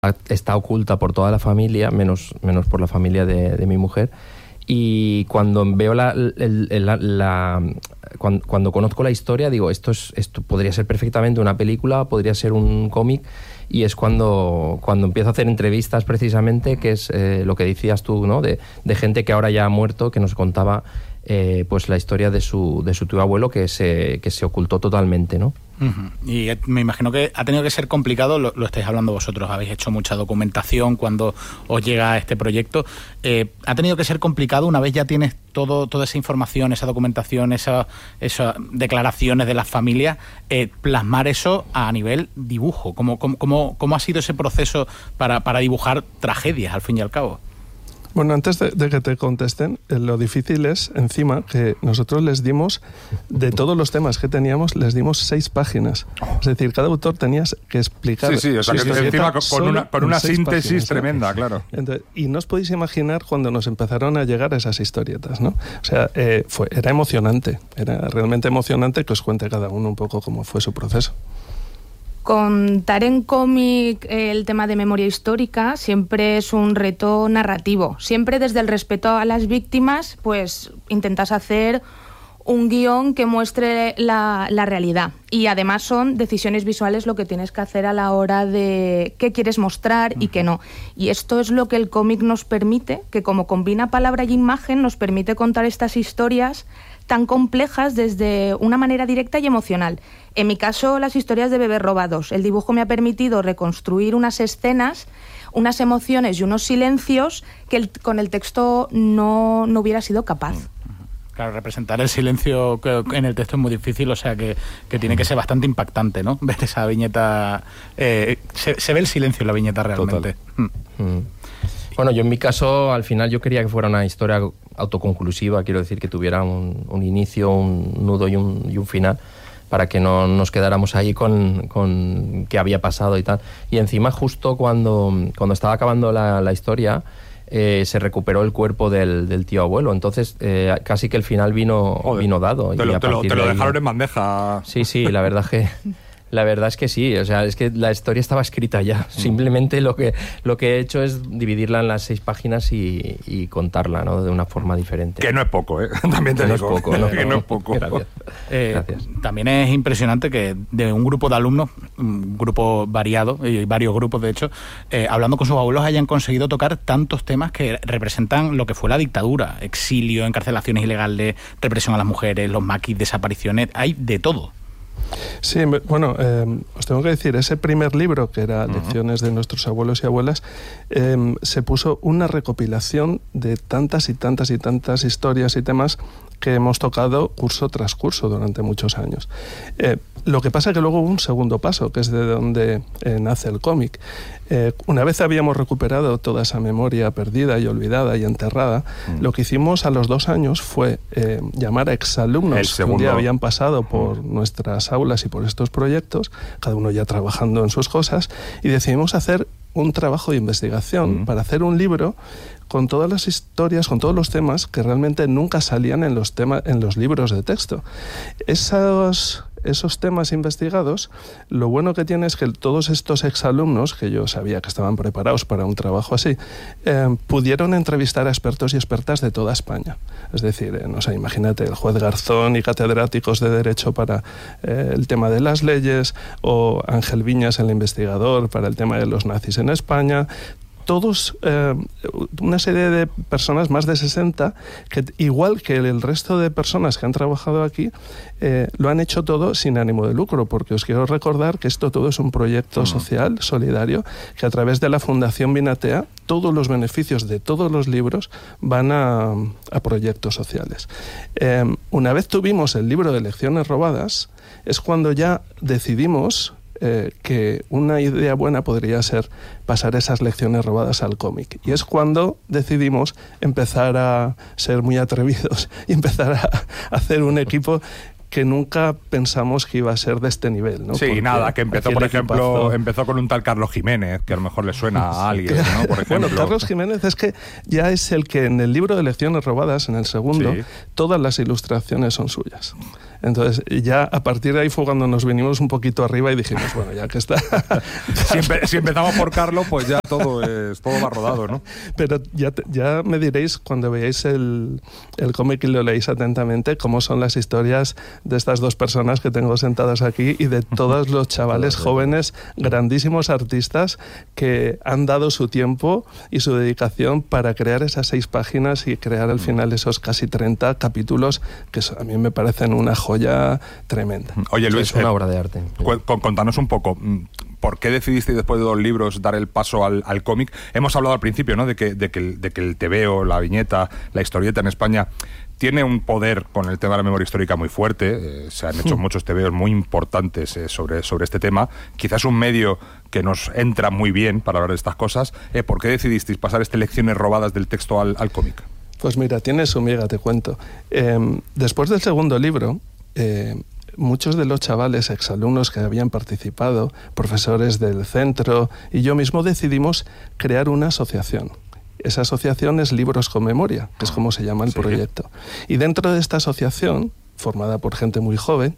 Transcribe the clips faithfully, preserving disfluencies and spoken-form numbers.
está oculta por toda la familia, menos, menos por la familia de, de mi mujer. Y cuando veo la, la, la, la cuando, cuando conozco la historia, digo, esto es esto podría ser perfectamente una película, podría ser un cómic. Y es cuando, cuando empiezo a hacer entrevistas precisamente, que es eh, lo que decías tú, ¿no? De, de gente que ahora ya ha muerto, que nos contaba eh, pues la historia de su, de su tío abuelo que se, que se ocultó totalmente, ¿no? Uh-huh. Y me imagino que ha tenido que ser complicado, lo, lo estáis hablando vosotros, habéis hecho mucha documentación cuando os llega este proyecto. Eh, ¿Ha tenido que ser complicado una vez ya tienes todo, toda esa información, esa documentación, esa, esas declaraciones de las familias, eh, plasmar eso a nivel dibujo? ¿Cómo, cómo, cómo, cómo ha sido ese proceso para, para dibujar tragedias, al fin y al cabo? Bueno, antes de, de que te contesten, eh, lo difícil es, encima, que nosotros les dimos, de todos los temas que teníamos, les dimos seis páginas. Es decir, cada autor tenía que explicar... Sí, sí, o sea, que encima con una, con una síntesis páginas, tremenda, ¿no? Claro. Entonces, y no os podéis imaginar cuando nos empezaron a llegar esas historietas, ¿no? O sea, eh, fue, era emocionante, era realmente emocionante que os cuente cada uno un poco cómo fue su proceso. Contar en cómic el tema de memoria histórica siempre es un reto narrativo. Siempre desde el respeto a las víctimas, pues intentas hacer un guión que muestre la, la realidad. Y además son decisiones visuales lo que tienes que hacer a la hora de qué quieres mostrar y qué no. Y esto es lo que el cómic nos permite, que como combina palabra y imagen, nos permite contar estas historias tan complejas desde una manera directa y emocional. En mi caso, las historias de bebés robados. El dibujo me ha permitido reconstruir unas escenas, unas emociones y unos silencios que el, con el texto no, no hubiera sido capaz. Claro, representar el silencio en el texto es muy difícil, o sea que, que tiene que ser bastante impactante, ¿no? Ver esa viñeta... Eh, se, se ve el silencio en la viñeta realmente. Mm. Mm. Bueno, yo en mi caso, al final yo quería que fuera una historia autoconclusiva, quiero decir que tuviera un, un inicio, un nudo y un, y un final, para que no nos quedáramos ahí con, con qué había pasado y tal. Y encima justo cuando, cuando estaba acabando la, la historia, eh, se recuperó el cuerpo del, del tío abuelo, entonces eh, casi que el final vino, Joder, vino dado. Te lo, y te lo, te lo de dejaron ahí, en bandeja. Sí, sí, la verdad que... La verdad es que sí, o sea, es que la historia estaba escrita ya. Simplemente lo que lo que he hecho es dividirla en las seis páginas y, y contarla, ¿no? De una forma diferente. Que no es poco, ¿eh? También te que digo. No es poco, ¿no? Que no es poco. Gracias. Eh, Gracias. También es impresionante que de un grupo de alumnos, un grupo variado, y varios grupos de hecho, eh, hablando con sus abuelos hayan conseguido tocar tantos temas que representan lo que fue la dictadura, exilio, encarcelaciones ilegales, represión a las mujeres, los maquis, desapariciones, hay de todo. Sí, bueno, eh, os tengo que decir, ese primer libro, que era Lecciones de nuestros abuelos y abuelas, eh, se puso una recopilación de tantas y tantas y tantas historias y temas que hemos tocado curso tras curso durante muchos años. Eh, lo que pasa es que luego hubo un segundo paso, que es de donde eh, nace el cómic. Eh, una vez habíamos recuperado toda esa memoria perdida y olvidada y enterrada, mm. lo que hicimos a los dos años fue eh, llamar a exalumnos que un día habían pasado por mm. nuestras aulas y por estos proyectos, cada uno ya trabajando en sus cosas, y decidimos hacer un trabajo de investigación mm. para hacer un libro con todas las historias, con todos los temas que realmente nunca salían en los, tema, en los libros de texto. Esos, esos temas investigados, lo bueno que tiene es que todos estos exalumnos, que yo sabía que estaban preparados para un trabajo así, eh, pudieron entrevistar a expertos y expertas de toda España. Es decir, eh, no sé, imagínate, el juez Garzón y catedráticos de Derecho para eh, el tema de las leyes, o Ángel Viñas, el investigador, para el tema de los nazis en España. Todos, eh, una serie de personas, más de sesenta, que igual que el resto de personas que han trabajado aquí, eh, lo han hecho todo sin ánimo de lucro, porque os quiero recordar que esto todo es un proyecto social, solidario, que a través de la Fundación Binatea, todos los beneficios de todos los libros van a, a proyectos sociales. Eh, una vez tuvimos el libro de Lecciones robadas, es cuando ya decidimos Eh, que una idea buena podría ser pasar esas lecciones robadas al cómic. Y es cuando decidimos empezar a ser muy atrevidos y empezar a, a hacer un equipo que nunca pensamos que iba a ser de este nivel, ¿no? Sí, porque nada, que empezó, por ejemplo, equipazo... empezó con un tal Carlos Jiménez, que a lo mejor le suena a alguien, ¿no? Por ejemplo. Bueno, Carlos Jiménez es que ya es el que en el libro de Lecciones robadas, en el segundo, sí. todas las ilustraciones son suyas. Entonces, ya a partir de ahí fue cuando nos vinimos un poquito arriba y dijimos, bueno, ya que está. si, empe si empezamos por Carlos, pues ya todo es todo va rodado, ¿no? Pero ya, te, ya me diréis, cuando veáis el, el cómic y lo leéis atentamente, cómo son las historias de estas dos personas que tengo sentadas aquí y de todos los chavales jóvenes, grandísimos artistas que han dado su tiempo y su dedicación para crear esas seis páginas y crear al final esos casi treinta capítulos que a mí me parecen una joya tremenda. Oye, Luis, es una eh, obra de arte. Contanos un poco, ¿por qué decidiste después de dos libros dar el paso al, al cómic? Hemos hablado al principio, ¿no?, de que, de, que, de que el tebeo, la viñeta, la historieta en España tiene un poder con el tema de la memoria histórica muy fuerte. Eh, se han hecho muchos tebeos muy importantes eh, sobre, sobre este tema. Quizás un medio que nos entra muy bien para hablar de estas cosas. Eh, ¿Por qué decidisteis pasar estas lecciones robadas del texto al, al cómic? Pues mira, tiene su miga, te cuento. Eh, después del segundo libro, eh, muchos de los chavales, exalumnos que habían participado, profesores del centro y yo mismo decidimos crear una asociación. Esa asociación es Libros con Memoria, que es como se llama el sí. proyecto. Y dentro de esta asociación, formada por gente muy joven,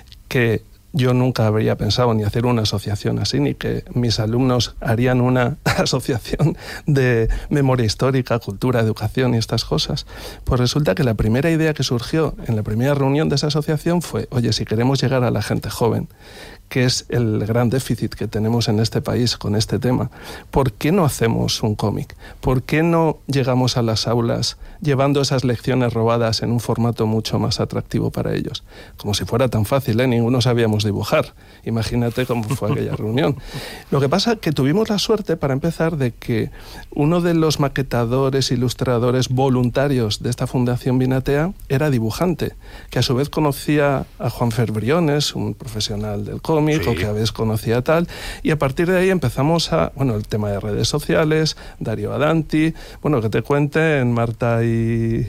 que yo nunca habría pensado ni hacer una asociación así, ni que mis alumnos harían una asociación de memoria histórica, cultura, educación y estas cosas. Pues resulta que la primera idea que surgió en la primera reunión de esa asociación fue, oye, si queremos llegar a la gente joven, que es el gran déficit que tenemos en este país con este tema, ¿por qué no hacemos un cómic? ¿Por qué no llegamos a las aulas llevando esas lecciones robadas en un formato mucho más atractivo para ellos? Como si fuera tan fácil, ¿eh? Ninguno sabíamos dibujar. Imagínate cómo fue aquella reunión. Lo que pasa es que tuvimos la suerte, para empezar, de que uno de los maquetadores, ilustradores voluntarios de esta Fundación Binatea era dibujante, que a su vez conocía a Juan Ferbriones, un profesional del cómic, Sí. o que a veces conocía tal, y a partir de ahí empezamos a, bueno, el tema de redes sociales, Darío Adanti, bueno, que te cuenten Marta y,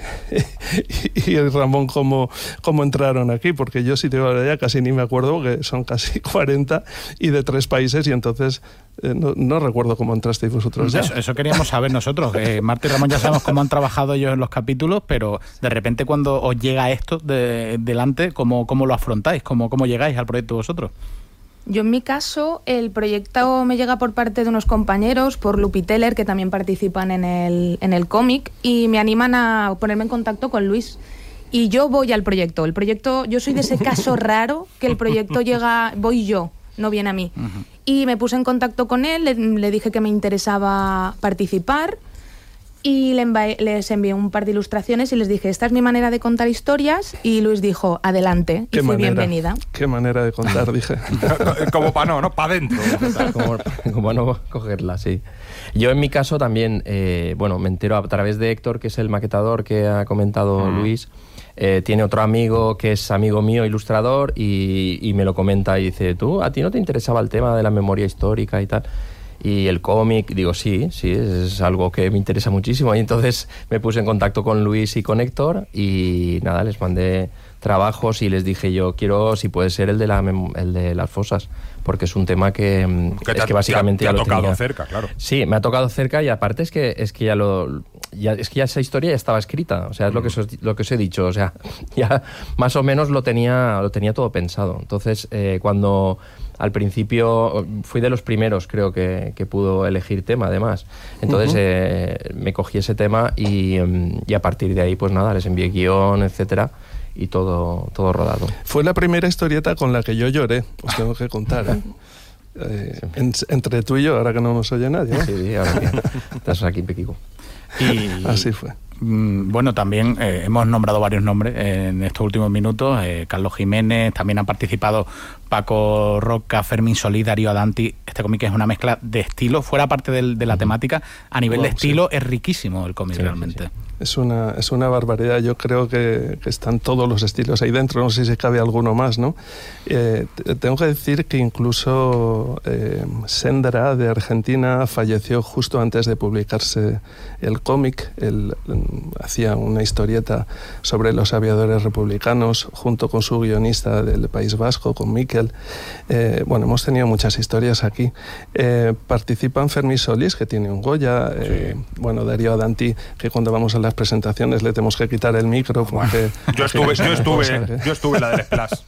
y, y Ramón cómo, cómo entraron aquí, porque yo, si te digo la verdad, casi ni me acuerdo, que son casi cuarenta y de tres países, y entonces eh, no, no recuerdo cómo entrasteis vosotros ya. Eso, eso queríamos saber nosotros. Eh, Marta y Ramón ya sabemos cómo han trabajado ellos en los capítulos, pero de repente cuando os llega esto de, delante, ¿cómo, cómo lo afrontáis? ¿Cómo, ¿Cómo llegáis al proyecto vosotros? Yo, en mi caso, el proyecto me llega por parte de unos compañeros, por Lupi Teller, que también participan en el, en el cómic, y me animan a ponerme en contacto con Luis. Y yo voy al proyecto. El proyecto, yo soy de ese caso raro que el proyecto llega, voy yo, no viene a mí. Uh-huh. Y me puse en contacto con él, le, le dije que me interesaba participar, y le envi les envié un par de ilustraciones y les dije, esta es mi manera de contar historias, y Luis dijo, adelante, y fui bienvenida. Qué manera de contar, dije. Como para no, no, para adentro. Como, como para no cogerla, sí. Yo en mi caso también, eh, bueno, me entero a través de Héctor, que es el maquetador que ha comentado uh-huh. Luis. Eh, tiene otro amigo que es amigo mío, ilustrador, y, y me lo comenta y dice, ¿tú, a ti no te interesaba el tema de la memoria histórica y tal? Y el cómic, digo, sí, sí, es algo que me interesa muchísimo. Y entonces me puse en contacto con Luis y con Héctor y nada, les mandé trabajos y les dije yo, quiero, si puede ser, el de, la, el de las fosas, porque es un tema que, que, es que básicamente te ha, te ya ha lo tocado tenía. cerca, claro. Sí, me ha tocado cerca, y aparte es que, es que ya lo... Ya, es que ya esa historia ya estaba escrita, o sea, es mm. lo, que os, lo que os he dicho, o sea, ya más o menos lo tenía, lo tenía todo pensado. Entonces, eh, cuando al principio fui de los primeros, creo que, que pudo elegir tema, además. Entonces, uh-huh. eh, me cogí ese tema y, y a partir de ahí, pues nada, les envié guión, etcétera, y todo, todo rodado. Fue la primera historieta con la que yo lloré, os tengo que contar, ¿eh? Eh, en, entre tú y yo, ahora que no nos oye nadie, ¿eh? Sí, ahora que estás aquí, Pequico. Y así fue. Bueno, también eh, hemos nombrado varios nombres en estos últimos minutos. Eh, Carlos Jiménez, también han participado Paco Roca, Fermín Solís, Darío Adanti. Este cómic es una mezcla de estilos, fuera parte de, de la temática. A nivel wow, de estilo sí. es riquísimo el cómic, sí, realmente. Sí, sí. Es una, es una barbaridad. Yo creo que, que están todos los estilos ahí dentro. No sé si cabe alguno más, ¿no? Eh, tengo que decir que incluso eh, Sendra, de Argentina, falleció justo antes de publicarse el cómic. Él hacía una historieta sobre los aviadores republicanos junto con su guionista del País Vasco, con Miquel. Eh, bueno, hemos tenido muchas historias aquí. Eh, participan Fermín Solís, que tiene un Goya. Eh, sí. Bueno, Darío Adanti, que cuando vamos a la las presentaciones le tenemos que quitar el micro porque... Yo estuve, yo estuve, yo estuve en la del Splash.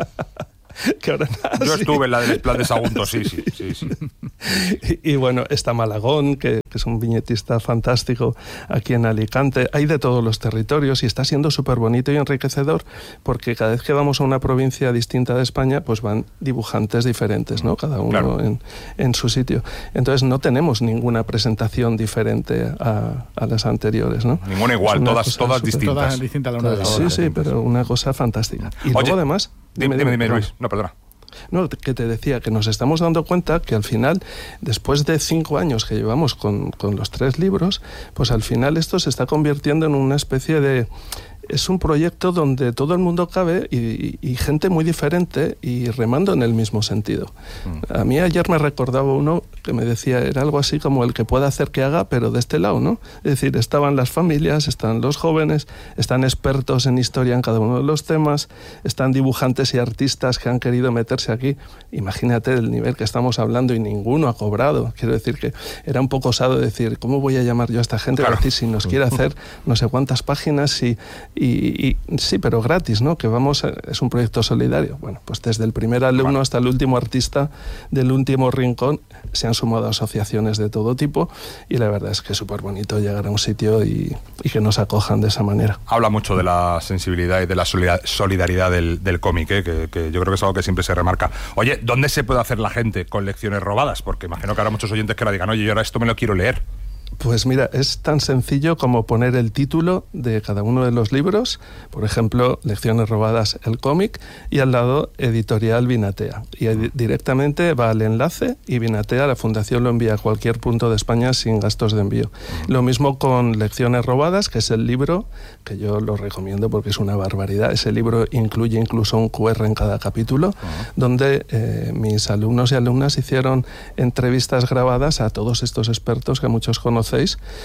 Que ahora, Yo sí. estuve en la del Splash de Sagunto, sí, sí, sí, sí. Y, y bueno, está Malagón, que, que es un viñetista fantástico aquí en Alicante. Hay de todos los territorios y está siendo súper bonito y enriquecedor porque cada vez que vamos a una provincia distinta de España, pues van dibujantes diferentes, ¿no? Cada uno Claro. en, en su sitio. Entonces no tenemos ninguna presentación diferente a, a las anteriores, ¿no? Ninguna igual, Es una todas, cosa todas súper- distintas. Todas distintas la una de la Sí, otra. sí, pero una cosa fantástica. Y Oye, luego además... Dime, dime, dime, perdona. Luis. No, perdona. No, que te decía que nos estamos dando cuenta que al final, después de cinco años que llevamos con, con los tres libros, pues al final esto se está convirtiendo en una especie de... Es un proyecto donde todo el mundo cabe y, y, y gente muy diferente y remando en el mismo sentido. Mm. A mí ayer me recordaba uno que me decía, era algo así como el que pueda hacer que haga, pero de este lado, ¿no? Es decir, estaban las familias, están los jóvenes, están expertos en historia en cada uno de los temas, están dibujantes y artistas que han querido meterse aquí. Imagínate el nivel que estamos hablando y ninguno ha cobrado. Quiero decir que era un poco osado decir, ¿cómo voy a llamar yo a esta gente? Claro. Es decir, si nos quiere hacer no sé cuántas páginas y... Y, y sí, pero gratis, ¿no? Que vamos, a, es un proyecto solidario. Bueno, pues desde el primer alumno Vale. hasta el último artista del último rincón se han sumado asociaciones de todo tipo y la verdad es que es súper bonito llegar a un sitio y, y que nos acojan de esa manera. Habla mucho de la sensibilidad y de la solidaridad del, del cómic, ¿eh? que, que yo creo que es algo que siempre se remarca. Oye, ¿dónde se puede hacer la gente con lecciones robadas? Porque imagino que habrá muchos oyentes que ahora digan, oye, yo ahora esto me lo quiero leer. Pues mira, es tan sencillo como poner el título de cada uno de los libros, por ejemplo, Lecciones robadas, el cómic, y al lado Editorial Vinatea. Y directamente va al enlace y Vinatea, la fundación, lo envía a cualquier punto de España sin gastos de envío. Lo mismo con Lecciones robadas, que es el libro, que yo lo recomiendo porque es una barbaridad. Ese libro incluye incluso un cu erre en cada capítulo, uh-huh. donde eh, mis alumnos y alumnas hicieron entrevistas grabadas a todos estos expertos que muchos conocen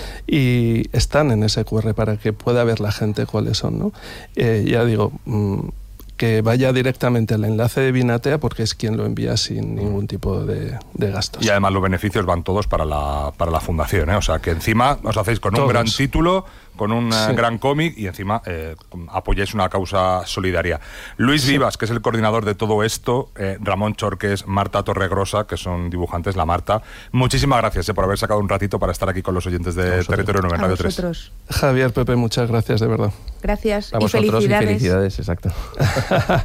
y están en ese cu erre para que pueda ver la gente cuáles son, ¿no? Eh, ya digo, mmm, que vaya directamente al enlace de Vinatea porque es quien lo envía sin ningún tipo de, de gastos. Y además los beneficios van todos para la, para la fundación, ¿eh? O sea que encima os hacéis con todos. Un gran título, con un sí. gran cómic y encima eh, apoyáis una causa solidaria. Luis sí. Vivas, que es el coordinador de todo esto, eh, Ramón Chorques, Marta Torregrosa, que son dibujantes, la Marta. Muchísimas gracias eh, por haber sacado un ratito para estar aquí con los oyentes de Territorio nueve en Radio tres. Javier, Pepe, muchas gracias, de verdad. Gracias a vosotros y felicidades. Y felicidades, exacto.